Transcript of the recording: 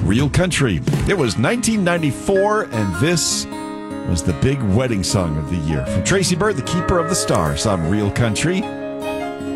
Real Country. It was 1994, and this was the big wedding song of the year. From Tracy Byrd, the Keeper of the Stars on Real Country.